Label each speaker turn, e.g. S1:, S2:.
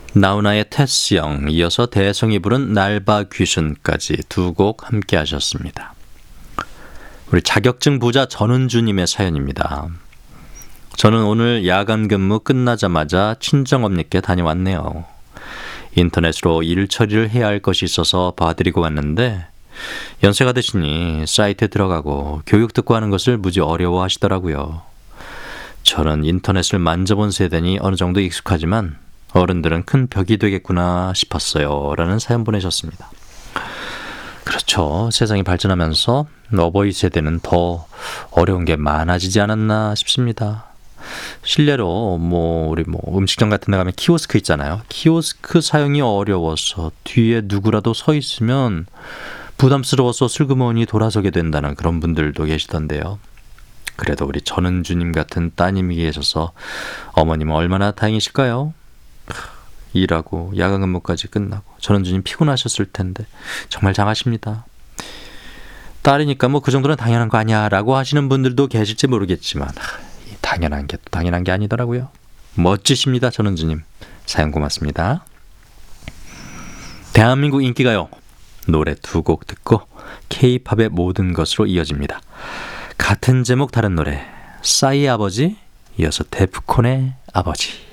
S1: 나훈아의 테스형, 이어서 대성이 부른 날바 귀순까지 두 곡 함께 하셨습니다. 우리 자격증 부자 전은주님의 사연입니다. 저는 오늘 야간 근무 끝나자마자 친정엄니께 다녀왔네요. 인터넷으로 일 처리를 해야 할 것이 있어서 봐드리고 왔는데 연세가 드시니 사이트에 들어가고 교육 듣고 하는 것을 무지 어려워하시더라고요. 저는 인터넷을 만져본 세대니 어느 정도 익숙하지만 어른들은 큰 벽이 되겠구나 싶었어요. 라는 사연 보내셨습니다. 그렇죠. 세상이 발전하면서 어버이 세대는 더 어려운 게 많아지지 않았나 싶습니다. 실례로 우리 음식점 같은 데 가면 키오스크 있잖아요. 키오스크 사용이 어려워서 뒤에 누구라도 서 있으면 부담스러워서 슬그머니 돌아서게 된다는 그런 분들도 계시던데요. 그래도 우리 전은주님 같은 따님이 계셔서 어머님은 얼마나 다행이실까요? 일하고 야간 근무까지 끝나고 전은주님 피곤하셨을 텐데 정말 장하십니다. 딸이니까 그 정도는 당연한 거 아니야 라고 하시는 분들도 계실지 모르겠지만 당연한 게 또 당연한 게 아니더라고요. 멋지십니다. 전은주님. 사연 고맙습니다. 대한민국 인기가요. 노래 두 곡 듣고 K-팝의 모든 것으로 이어집니다. 같은 제목 다른 노래 싸이의 아버지, 이어서 데프콘의 아버지.